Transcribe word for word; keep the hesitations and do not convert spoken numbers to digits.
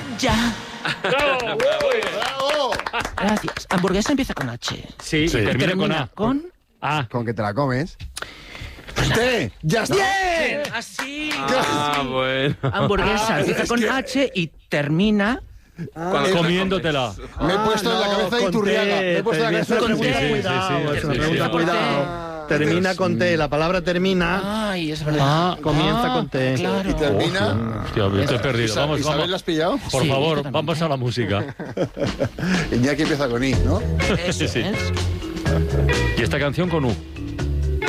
ya. ¡Bravo! ¡Bravo! Gracias. Hamburguesa empieza con H. Sí, Sí. y termina con A. Con... A. Con que te la comes. ¡T! ¡Ya está! ¡Bien! Así. Ah, bueno. Hamburguesa Ah, empieza es con que- H y termina... Cuando te la Comiéndotela. Me he puesto en la no, cabeza de con Iturriaga. T, Me he puesto en la cabeza de con Iturriaga. T. Cuidado, Sí, sí, es sí, una sí, pregunta, sí. cuidado. Termina con T, la palabra termina. Ay, es verdad. Ah, comienza con T. Claro. Y termina... Hostia, me estoy perdido. Isa- Vamos, ¿Isabel, vamos. la has pillado? Por Sí, favor, totalmente. vamos a la música. Iñaki empieza con I, ¿no? Eso Sí, sí. es. Y esta canción con U.